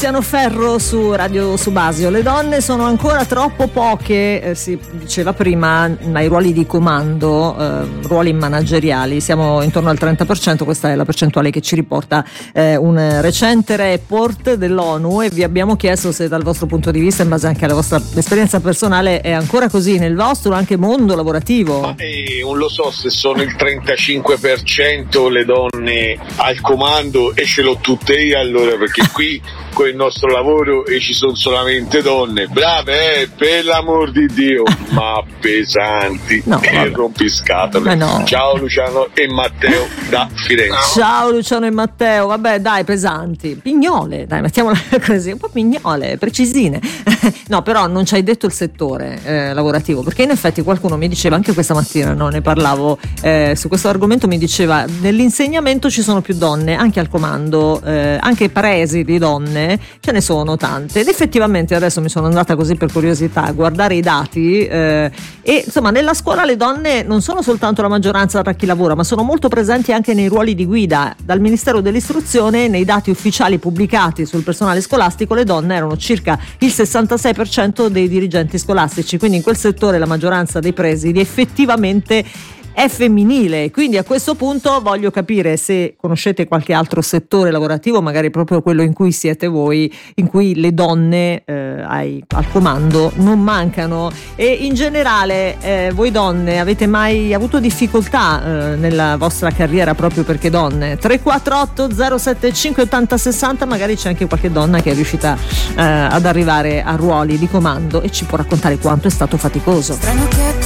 Tiziano Ferro su Radio Subasio. Le donne sono ancora troppo poche, si diceva prima, ai ruoli di comando, ruoli manageriali. Siamo intorno al 30%, questa è la percentuale che ci riporta un recente report dell'ONU, e vi abbiamo chiesto se dal vostro punto di vista, in base anche alla vostra esperienza personale, è ancora così nel vostro anche mondo lavorativo. Non lo so se sono il 35% le donne al comando e ce l'ho tutte io, allora, perché qui con il nostro lavoro e ci sono solamente donne brave, per l'amor di Dio, ma pesanti, e rompiscatole. No. Ciao Luciano e Matteo da Firenze. Ciao Luciano e Matteo, vabbè dai, pesanti, pignole, dai, mettiamola così, un po' pignole, precisine. No, però non ci hai detto il settore lavorativo, perché in effetti qualcuno mi diceva, anche questa mattina ne parlavo su questo argomento, mi diceva nell'insegnamento ci sono più donne, anche al comando, anche presi di donne ce ne sono tante, ed effettivamente adesso mi sono andata così per curiosità a guardare i dati, e insomma nella scuola le donne non sono soltanto la maggioranza tra chi lavora, ma sono molto presenti anche nei ruoli di guida. Dal Ministero dell'Istruzione, nei dati ufficiali pubblicati sul personale scolastico, le donne erano circa il 66% dei dirigenti scolastici, quindi in quel settore la maggioranza dei presidi effettivamente è femminile. Quindi a questo punto voglio capire se conoscete qualche altro settore lavorativo, magari proprio quello in cui siete voi, in cui le donne al comando non mancano, e in generale voi donne avete mai avuto difficoltà nella vostra carriera proprio perché donne? 348 075 80 60, magari c'è anche qualche donna che è riuscita ad arrivare a ruoli di comando e ci può raccontare quanto è stato faticoso.